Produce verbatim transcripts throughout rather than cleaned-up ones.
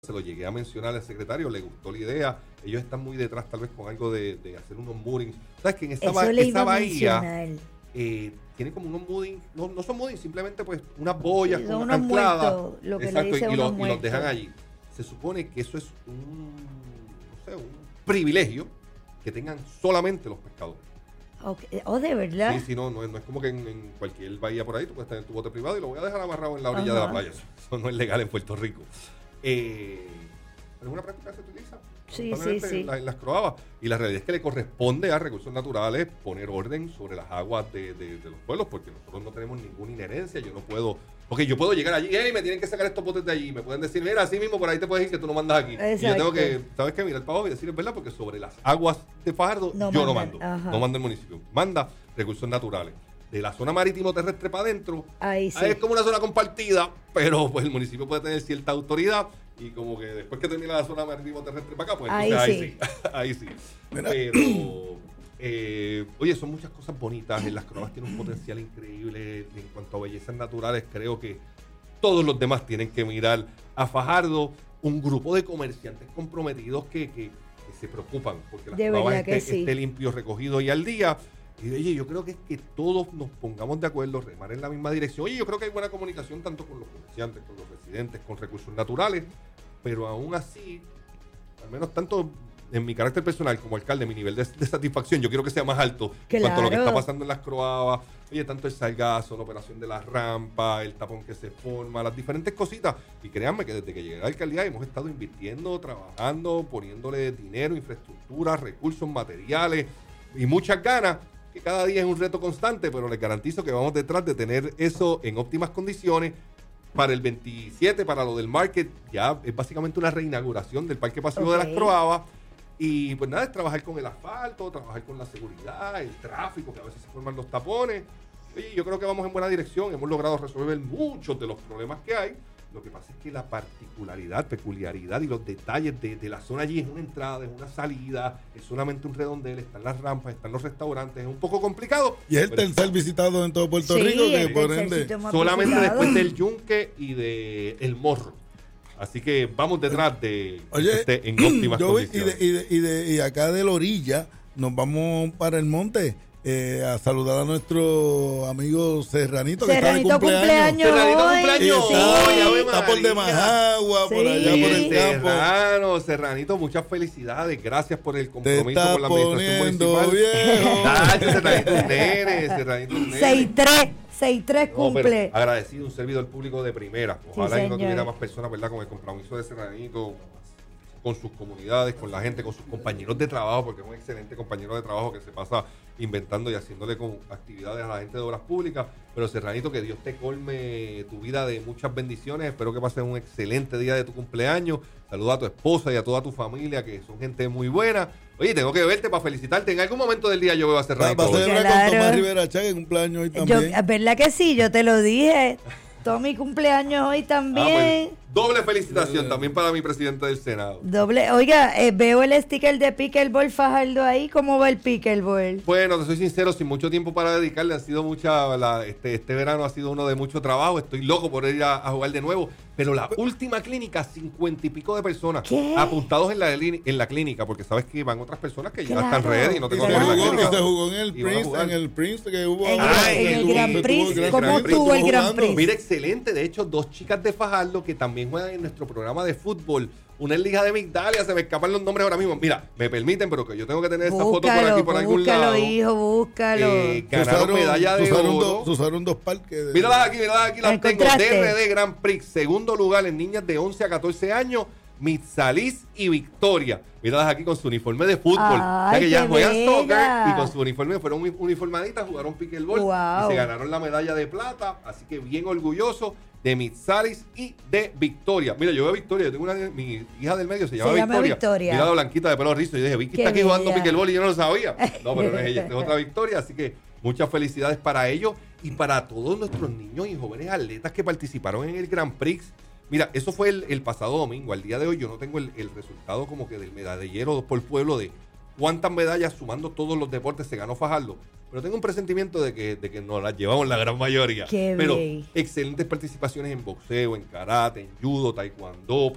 se lo llegué a mencionar al secretario, le gustó la idea. Ellos están muy detrás tal vez con algo de, de hacer unos moorings. ¿Sabes que en esta, ba- esta bahía eh, tiene como unos moorings, no, no son moorings, simplemente pues unas boyas sí, con unos ancladas. muertos, lo que Exacto, le dice y, unos lo, y los dejan allí. Se supone que eso es un, no sé, un privilegio que tengan solamente los pescadores. Okay. Oh, ¿de verdad? Sí, sí, no, no, es, no es como que en, en cualquier bahía por ahí tú puedes tener tu bote privado y lo voy a dejar amarrado en la orilla Ajá. de la playa. Eso, eso no es legal en Puerto Rico. Eh, pero es una práctica que se utiliza sí, sí, sí. En, la, en las croabas. Y la realidad es que le corresponde a Recursos Naturales poner orden sobre las aguas de, de, de los pueblos, porque nosotros no tenemos ninguna inherencia. Yo no puedo, porque yo puedo llegar allí, hey, me tienen que sacar estos botes de allí. Me pueden decir, mira, así mismo por ahí te puedes ir que tú no mandas aquí. Exacto. Y yo tengo que, ¿sabes qué? Mirar para abajo y decir, es verdad, porque sobre las aguas de Fajardo no yo mandan. no mando. Ajá. No manda el municipio. Manda Recursos Naturales. De la zona marítimo terrestre para adentro, ahí sí. ahí es como una zona compartida, pero pues el municipio puede tener cierta autoridad y como que después que termina la zona marítimo terrestre para acá, pues ahí entonces sí. ahí sí, ahí sí. Pero, eh, oye, son muchas cosas bonitas. En las croabas tienen un potencial increíble en cuanto a bellezas naturales. Creo que todos los demás tienen que mirar a Fajardo, un grupo de comerciantes comprometidos que, que, que se preocupan porque las croabas esté, sí. esté limpio, recogido y al día. Y oye, yo creo que es que todos nos pongamos de acuerdo, remar en la misma dirección. Oye, yo creo que hay buena comunicación tanto con los comerciantes, con los residentes, con Recursos Naturales, pero aún así, al menos tanto en mi carácter personal como alcalde, mi nivel de, de satisfacción, yo quiero que sea más alto claro. en cuanto a lo que está pasando en las croabas. Oye, tanto el salgazo, la operación de la rampa, el tapón que se forma, las diferentes cositas. Y créanme que desde que llegué a la alcaldía hemos estado invirtiendo, trabajando, poniéndole dinero, infraestructura, recursos, materiales y muchas ganas, que cada día es un reto constante, pero les garantizo que vamos detrás de tener eso en óptimas condiciones. Para el veintisiete, para lo del market, ya es básicamente una reinauguración del parque pasivo okay. de las croabas. Y pues nada, es trabajar con el asfalto, trabajar con la seguridad, el tráfico, que a veces se forman los tapones. Oye, yo creo que vamos en buena dirección, hemos logrado resolver muchos de los problemas que hay. Lo que pasa es que la particularidad, peculiaridad y los detalles de, de la zona allí es una entrada, es una salida, es solamente un redondel, están las rampas, están los restaurantes, es un poco complicado. Y es el tercer visitado en todo Puerto sí, Rico, que el por ende solamente visitado. Después del Yunque y de El Morro. Así que vamos detrás de Oye, este, en óptimas yo condiciones. Y, de, y, de, y, de, y acá de la orilla nos vamos para el monte. Eh, a saludar a nuestro amigo Serranito, Serranito que está de cumpleaños. Serranito cumpleaños. Sí, hoy, está por de Majagua, sí. por allá por el campo. Serrano, Serranito, muchas felicidades. Gracias por el compromiso con la administración municipal. Viejo. Dale, Serranito un nene, Serranito un nene. seis tres, seis tres no, cumple. Agradecido, un servidor público de primera. Ojalá sí, y no tuviera más personas, ¿verdad? Con el compromiso de Serranito, con sus comunidades, con la gente, con sus compañeros de trabajo, porque es un excelente compañero de trabajo que se pasa inventando y haciéndole con actividades a la gente de obras públicas. Pero Serranito, que Dios te colme tu vida de muchas bendiciones. Espero que pases un excelente día de tu cumpleaños. Saluda a tu esposa y a toda tu familia, que son gente muy buena. Oye, tengo que verte para felicitarte. En algún momento del día yo veo a Serranito. Va a celebrar claro. con Tomás Rivera Chá, que cumpleaños hoy también. Yo, ¿verdad que sí? Yo te lo dije. Tommy cumpleaños hoy también. Ah, pues, doble felicitación también para mi presidente del Senado. Doble, oiga, eh, veo el sticker de Pickleball Fajardo ahí. ¿Cómo va el Pickleball? Bueno, te soy sincero, sin mucho tiempo para dedicarle, ha sido mucha, la, este, este verano ha sido uno de mucho trabajo. Estoy loco por ir a, a jugar de nuevo. Pero la última clínica, cincuenta y pico de personas ¿Qué? apuntados en la, en la clínica, porque sabes que van otras personas que claro, ya están ready y no tengo claro. que ir a la clínica. Y se jugó en el Prince, en el Prince que hubo. En, ah, el, en el, el Gran Prix. ¿Cómo estuvo el Gran Prix? Mira, excelente. De hecho, dos chicas de Fajardo que también juegan en nuestro programa de fútbol. Una en Liga de Migdalia, se me escapan los nombres ahora mismo. Mira, me permiten, pero que yo tengo que tener esa foto por aquí, por algún búscalo, lado. hijo, búscalo. Eh, ganaron usaron, medalla de usaron oro. Dos, usaron dos parques. De... Míralas aquí, míralas aquí, las tengo. ¿Encontraste? D R D Grand Prix, segundo lugar en niñas de once a catorce años. Mitzalis y Victoria. Míralas aquí con su uniforme de fútbol. Ay, ya que ya juegan bella. soccer y con su uniforme fueron uniformaditas, jugaron pickleball Wow. y se ganaron la medalla de plata. Así que bien orgulloso de Mitzalis y de Victoria. Mira, yo veo a Victoria, yo tengo una, mi hija del medio se llama, se llama Victoria. Victoria. Mira la blanquita de pelo rizo. Y dije, Vicky Qué está aquí bella. jugando pickleball y yo no lo sabía. No, pero no es ella, esta es otra Victoria. Así que muchas felicidades para ellos y para todos nuestros niños y jóvenes atletas que participaron en el Grand Prix. Mira, eso fue el, el pasado domingo. Al día de hoy yo no tengo el, el resultado como que del medallero por pueblo de cuántas medallas sumando todos los deportes se ganó Fajardo. Pero tengo un presentimiento de que, de que nos las llevamos la gran mayoría. Qué Pero bien. excelentes participaciones en boxeo, en karate, en judo, taekwondo, piscina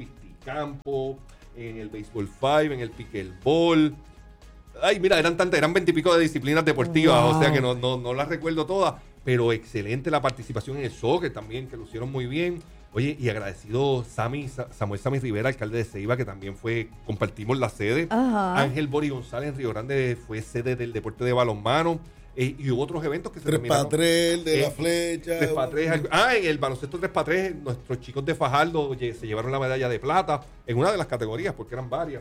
campo, en el béisbol five, en el pickleball. Ay, mira, eran tantas, eran veintipico de disciplinas deportivas, wow. O sea que no, no, no las recuerdo todas, pero excelente la participación en el soccer también, que lo hicieron muy bien. Oye, y agradecido Sammy, Samuel Sammy Rivera, alcalde de Ceiba, que también fue, compartimos la sede. Ajá. Ángel Bori González en Río Grande fue sede del deporte de balonmano. Eh, y hubo otros eventos que se tres terminaron. para tres, de eh, la flecha. tres para tres. Ah, en el baloncesto tres para tres, nuestros chicos de Fajardo oye, se llevaron la medalla de plata en una de las categorías, porque eran varias.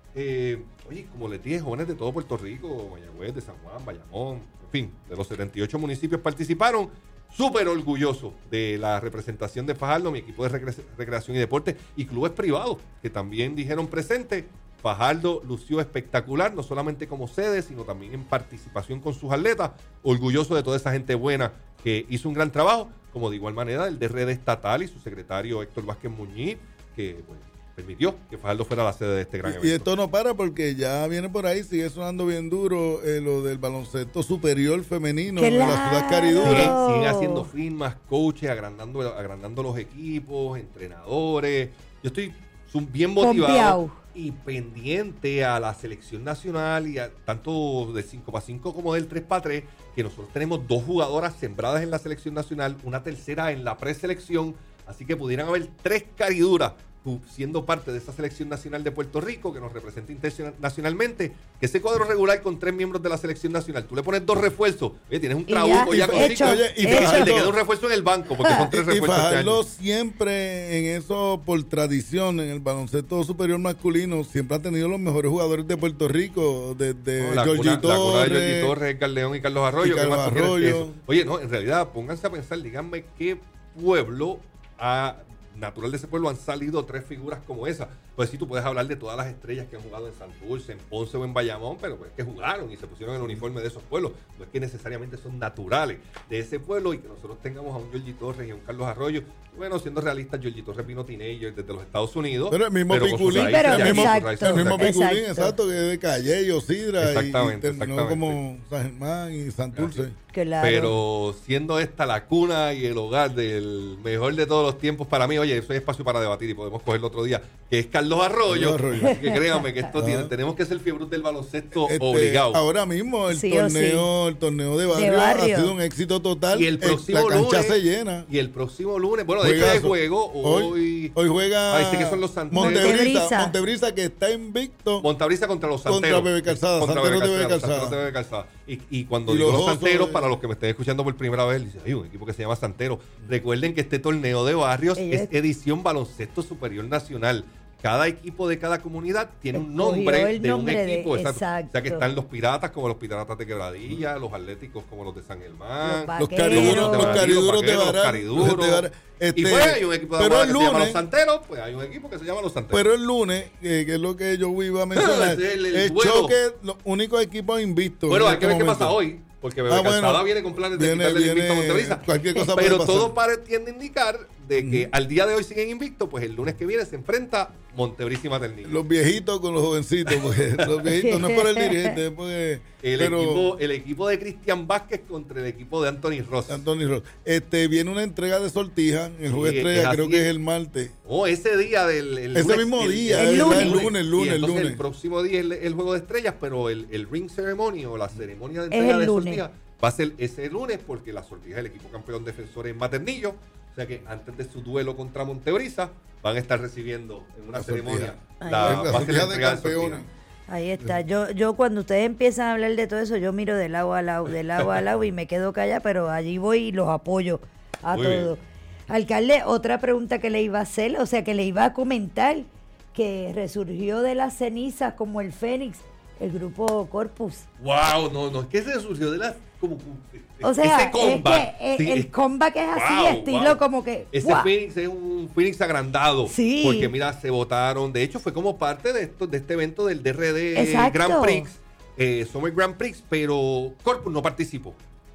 Eh, oye, como les dije, jóvenes de todo Puerto Rico, Mayagüez, de San Juan, Bayamón, en fin, de los setenta y ocho municipios participaron. Súper orgulloso de la representación de Fajardo, mi equipo de recre- recreación y deporte y clubes privados que también dijeron presente. Fajardo lució espectacular, no solamente como sede, sino también en participación con sus atletas. Orgulloso de toda esa gente buena que hizo un gran trabajo, como de igual manera el D R D estatal y su secretario Héctor Vázquez Muñiz, que pues, permitió que Fajardo fuera la sede de este gran y, evento. Y esto no para porque ya viene por ahí, sigue sonando bien duro eh, lo del baloncesto superior femenino ¡Claro! de la ciudad Caridura. Siguen, siguen haciendo firmas, coaches, agrandando, agrandando los equipos, entrenadores. Yo estoy bien motivado. Pompeao. Y pendiente a la selección nacional y a, tanto del cinco para cinco como del tres para tres, que nosotros tenemos dos jugadoras sembradas en la selección nacional, una tercera en la preselección, así que pudieran haber tres cariduras siendo parte de esa selección nacional de Puerto Rico que nos representa internacionalmente, que ese cuadro regular con tres miembros de la selección nacional, tú le pones dos refuerzos, oye, tienes un trabuco ya, ya con cinco, oye, y Fajardo, le queda un refuerzo en el banco porque son tres y, refuerzos. Y Fajardo siempre en eso, por tradición, en el baloncesto superior masculino, siempre ha tenido los mejores jugadores de Puerto Rico, desde no, Georgie Torres, la cuna de Georgie Torres, Edgar León y Carlos Arroyo. Y Carlos ¿Qué más Arroyo. Oye, no, en realidad, pónganse a pensar, díganme qué pueblo ha natural de ese pueblo han salido tres figuras como esa. Pues sí, tú puedes hablar de todas las estrellas que han jugado en Santurce, en Ponce o en Bayamón, pero pues que jugaron y se pusieron el uniforme de esos pueblos. No es que necesariamente son naturales de ese pueblo y que nosotros tengamos a un Georgie Torres y a un Carlos Arroyo. Bueno, siendo realistas, Georgie Torres vino teenager desde los Estados Unidos. Pero el mismo Piculín, pero el mismo, exacto, el mismo Piculín, exacto. exacto, que es de Calle y Osidra exactamente, y, y terminó exactamente. como San Germán y Santurce. Claro. Pero siendo esta la cuna y el hogar del mejor de todos los tiempos para mí, oye, eso es espacio para debatir y podemos cogerlo otro día, que es Carlos Arroyo. Carlos Arroyo. Así que créanme que esto tiene, tenemos que ser fiebrus del baloncesto este, obligado. Ahora mismo el sí torneo, sí. el torneo de barrio, de barrio ha sido un éxito total. Y el próximo la cancha lunes, se llena. Y el próximo lunes, bueno, de hecho hay juego hoy. Hoy, hoy juega ay, sí que son los Santeros. Montebrisa, Montebrisa que está invicto. Montabrisa contra los Santeros. Contra Bebe Calzada, contra Santeros de Bebe Calzada. Calzada. Bebe Calzada. Y, y cuando y digo los los Santeros, de... para los que me estén escuchando por primera vez, dicen, hay un equipo que se llama Santero. Recuerden que este torneo de barrios Ella... es edición baloncesto superior nacional. Cada equipo de cada comunidad tiene un nombre de nombre un equipo. De, exacto. exacto. O sea que están los piratas como los piratas de Quebradilla, los atléticos como los de San Germán, los cariduros, los cariduros de Baral. Este, y pues hay un equipo de pero que el se llama lunes, Los Santeros, pues hay un equipo que se llama Los Santeros. Pero el lunes, eh, que es lo que yo iba a mencionar, es el, el, el choque, los únicos equipos invictos. Bueno, hay este que ver momento. qué pasa hoy. Porque Bebe ah, Calzada bueno, viene con planes de viene, quitarle el viene, invicto a Montebrisa. Cualquier cosa Pero puede todo para, tiende a indicar de que mm. al día de hoy siguen invictos, pues el lunes que viene se enfrenta Montebrisa y Maternillo. Los viejitos con los jovencitos, porque los viejitos no es por el dirigente, es porque... El, pero, equipo, el equipo de Cristian Vázquez contra el equipo de Anthony Ross. Anthony Ross. Este, viene una entrega de sortija en el juego sí, estrella, creo que es el martes. Oh, ese día del... El ese lunes, mismo el, día, el, el, lunes. el lunes, el lunes, el lunes. El próximo día es el, el juego de estrellas, pero el, el ring ceremony o la ceremonia de entrega de lunes. sortija va a ser ese lunes porque la sortija del equipo campeón defensor es Maternillo. O sea que antes de su duelo contra Montebrisa van a estar recibiendo en una la ceremonia la, la, la, va a ser la de campeones. Ahí está. Yo, yo cuando ustedes empiezan a hablar de todo eso, yo miro de lado a lado, de lado a lado y me quedo callada, pero allí voy y los apoyo a Muy todos. Alcalde, otra pregunta que le iba a hacer, o sea, que le iba a comentar, que resurgió de las cenizas como el Fénix, el grupo Corpus. Wow, no, no, es que se resurgió de las como o sea, ese comeback, es que sí, el es, comeback es así, wow, estilo wow. como que ese wow. Phoenix es un Phoenix agrandado, sí. porque mira, se votaron, de hecho fue como parte de esto, de este evento del D R D Exacto. Grand Prix, eh, Summer Grand Prix, pero Corpus no participó.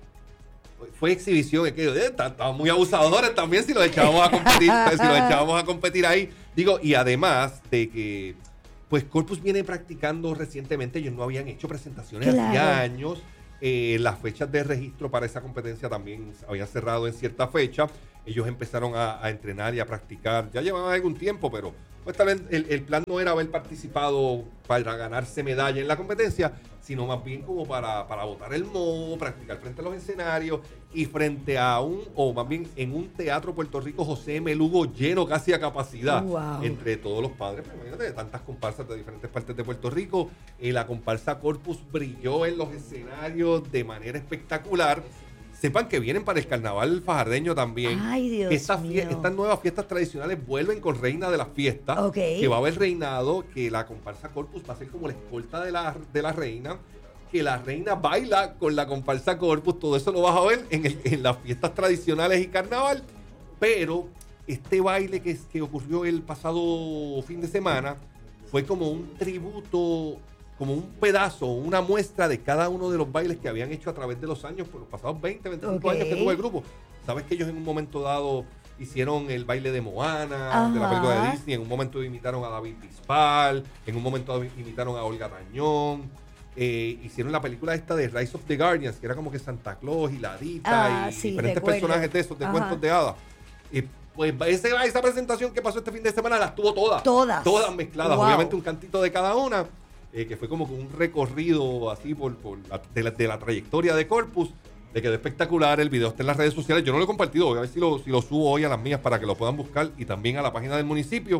Fue exhibición, es que eh, estaban muy abusadores también si los echábamos a competir, si los echábamos a competir ahí, digo, y además de que pues Corpus viene practicando recientemente, ellos no habían hecho presentaciones claro. hacía años. Eh, las fechas de registro para esa competencia también habían cerrado en cierta fecha. Ellos empezaron a, a entrenar y a practicar. Ya llevaban algún tiempo, pero pues tal vez el, el plan no era haber participado para ganarse medalla en la competencia, sino más bien como para, para botar el moho, practicar frente a los escenarios y frente a un, o más bien en un teatro Puerto Rico José M. Lugo lleno casi a capacidad, wow. entre todos los padres, pues, imagínate, de tantas comparsas de diferentes partes de Puerto Rico. Y la comparsa Corpus brilló en los escenarios de manera espectacular. Sepan que vienen para el carnaval fajardeño también. Ay, Dios estas, mío. estas nuevas fiestas tradicionales vuelven con Reina de las Fiestas, Okay. que va a haber reinado, que la comparsa Corpus va a ser como la escolta de la, de la reina, que la reina baila con la comparsa Corpus. Todo eso lo vas a ver en, el, en las fiestas tradicionales y carnaval. Pero este baile que, que ocurrió el pasado fin de semana fue como un tributo, como un pedazo, una muestra de cada uno de los bailes que habían hecho a través de los años, por los pasados veinte, veinticinco Okay. años que tuvo el grupo. Sabes que ellos en un momento dado hicieron el baile de Moana, Ajá. de la película de Disney, en un momento imitaron a David Bisbal, en un momento imitaron a Olga Tañón, eh, hicieron la película esta de Rise of the Guardians, que era como que Santa Claus y la Dita Ah, y sí, diferentes recuerdo. personajes de esos, de Ajá. cuentos de hadas. Y pues ese, esa presentación que pasó este fin de semana las tuvo todas. Todas. Todas mezcladas, Wow. obviamente un cantito de cada una. Eh, que fue como un recorrido así por, por la, de, la, de la trayectoria de Corpus. Le quedó espectacular. El video está en las redes sociales. Yo no lo he compartido. Voy a ver si lo, si lo subo hoy a las mías para que lo puedan buscar y también a la página del municipio.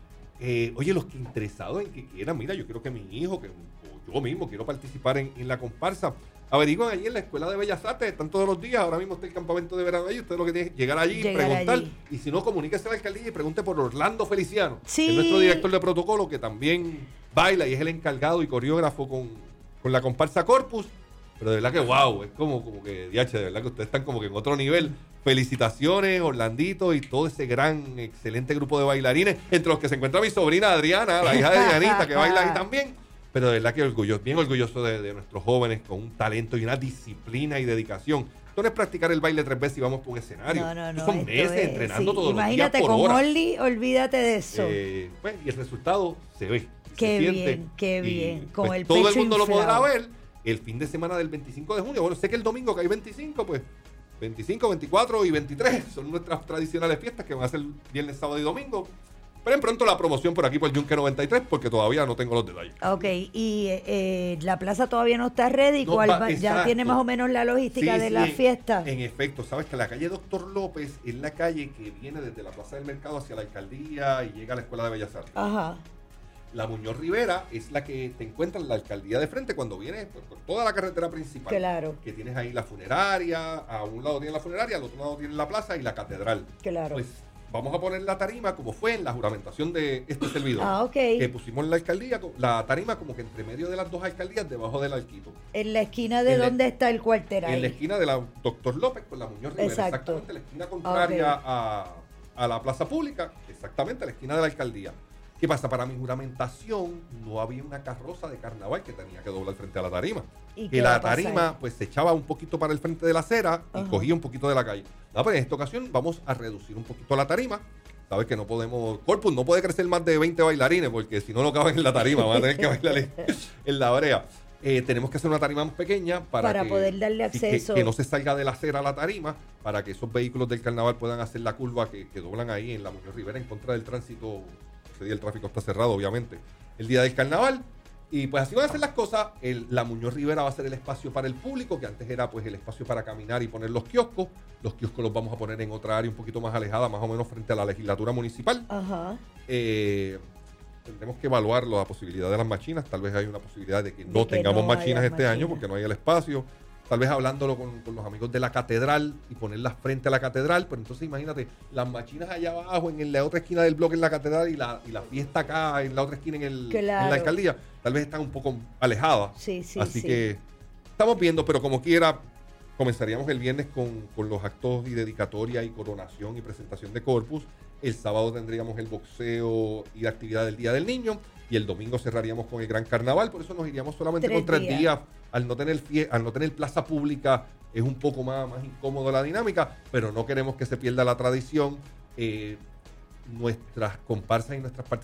Eh, oye, los que interesados en que quieran, mira, yo quiero que mi hijo, que o yo mismo quiero participar en, en la comparsa. Averigüen allí en la Escuela de Bellas Artes, están todos los días. Ahora mismo está el campamento de verano allí. Usted lo que tiene es llegar allí y Llegar preguntar. allí. Y si no, comuníquese a la alcaldía y pregunte por Orlando Feliciano, Sí. que es nuestro director de protocolo, que también baila y es el encargado y coreógrafo con, con la comparsa Corpus. Pero de verdad que wow, es como, como que, D H, de verdad que ustedes están como que en otro nivel. Felicitaciones, Orlandito y todo ese gran, excelente grupo de bailarines, entre los que se encuentra mi sobrina Adriana, la hija de Dianita, que baila ahí también. Pero de verdad que orgulloso, bien orgulloso de, de nuestros jóvenes con un talento y una disciplina y dedicación. Esto no es practicar el baile tres veces y vamos por un escenario. No, no, no. Son esto meses es- entrenando sí. todos Imagínate, los días por con horas. Molly, olvídate de eso. Eh, pues, y el resultado se ve. Qué se siente. bien, qué Y, bien, con pues, el todo el pecho mundo lo podrá inflado. ver el fin de semana del veinticinco de junio. Bueno, sé que el domingo que hay veinticinco, pues veinticinco, veinticuatro y veintitrés son nuestras tradicionales fiestas que van a ser viernes, sábado y domingo. Esperen pronto la promoción por aquí por el Yunque noventa y tres porque todavía no tengo los detalles. Ok, y eh, la plaza todavía no está ready. No, ¿Cuál va- va- ya exacto. tiene más o menos la logística Sí, de sí, la en- fiesta. En efecto, sabes que la calle Doctor López es la calle que viene desde la Plaza del Mercado hacia la alcaldía y llega a la Escuela de Bellas Artes. Ajá. La Muñoz Rivera es la que te encuentra en la alcaldía de frente cuando vienes por, por toda la carretera principal. Claro. Que tienes ahí la funeraria, a un lado tienes la funeraria, al otro lado tienes la plaza y la catedral. Claro. Pues vamos a poner la tarima como fue en la juramentación de este servidor. Ah, ok. Que pusimos la alcaldía, la tarima como que entre medio de las dos alcaldías, debajo del Alquito. En la esquina de en la- donde está el cuartel ahí. En la esquina de la Doctor López con la Muñoz Rivera. Exacto. Exactamente, la esquina contraria Ok. a, a la plaza pública. Exactamente, a la esquina de la alcaldía. ¿Qué pasa? Para mi juramentación no había una carroza de carnaval que tenía que doblar frente a la tarima. ¿Y Que qué va la a pasar? tarima pues se echaba un poquito para el frente de la acera y Ajá. cogía un poquito de la calle. No, pero en esta ocasión vamos a reducir un poquito la tarima. Sabes que no podemos, Corpus no puede crecer más de veinte bailarines porque si no, no caben en la tarima, van a tener que bailar en, en la brea. Eh, tenemos que hacer una tarima más pequeña para, Para que, poder darle sí, que- acceso. Que, no se salga de la acera a la tarima, para que esos vehículos del carnaval puedan hacer la curva que, que doblan ahí en la Muñoz Rivera en contra del tránsito. Ese día el tráfico está cerrado, obviamente. El día del carnaval. Y pues así van a ser las cosas. El- la Muñoz Rivera va a ser el espacio para el público, que antes era pues el espacio para caminar y poner los kioscos. Los kioscos los vamos a poner en otra área un poquito más alejada, más o menos frente a la legislatura municipal. Ajá. Eh, tendremos que evaluar la posibilidad de las machinas. Tal vez hay una posibilidad de que De no que tengamos no machinas haya este machinas. año porque no hay el espacio. Tal vez hablándolo con, con los amigos de la catedral y ponerlas frente a la catedral. Pero entonces imagínate, las machinas allá abajo, en la otra esquina del bloque en la catedral y la, y la fiesta acá en la otra esquina en, el, en Claro. la alcaldía. Tal vez están un poco alejadas. Sí, sí, Así sí. que estamos viendo, pero como quiera, comenzaríamos el viernes con, con los actos y dedicatoria y coronación y presentación de Corpus. El sábado tendríamos el boxeo y la actividad del Día del Niño. Y el domingo cerraríamos con el Gran Carnaval. Por eso nos iríamos solamente Tres con tres días. días. Al no tener fie- al no tener plaza pública es un poco más, más incómodo la dinámica, pero no queremos que se pierda la tradición. Eh, nuestras comparsas y nuestras participaciones